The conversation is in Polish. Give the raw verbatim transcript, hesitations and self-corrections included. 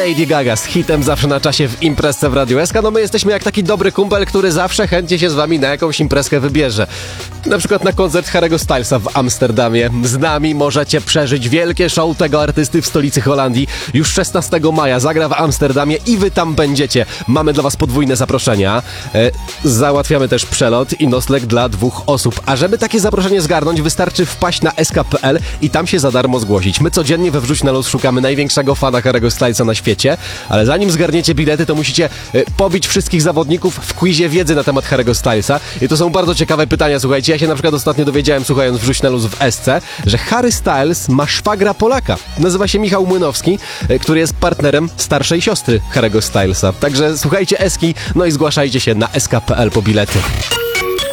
Lady Gaga z hitem zawsze na czasie w imprezce w Radiu S K. No my jesteśmy jak taki dobry kumpel, który zawsze chętnie się z wami na jakąś imprezkę wybierze. Na przykład na koncert Harry'ego Stylesa w Amsterdamie. Z nami możecie przeżyć wielkie show tego artysty w stolicy Holandii. Już szesnastego maja zagra w Amsterdamie i wy tam będziecie. Mamy dla was podwójne zaproszenia. E, załatwiamy też przelot i nocleg dla dwóch osób. A żeby takie zaproszenie zgarnąć, wystarczy wpaść na s k kropka p l i tam się za darmo zgłosić. My codziennie we Wrzuć na Luz szukamy największego fana Harry'ego Stylesa na świecie, ale zanim zgarniecie bilety, to musicie e, pobić wszystkich zawodników w quizie wiedzy na temat Harry'ego Stylesa. I to są bardzo ciekawe pytania, słuchajcie. Ja się na przykład ostatnio dowiedziałem, słuchając Wrzuć na Luz w S C, że Harry Styles ma szwagra Polaka. Nazywa się Michał Młynowski, e, który jest partnerem starszej siostry Harry'ego Stylesa. Także słuchajcie Eski, no i zgłaszajcie się na s k kropka p l po bilety.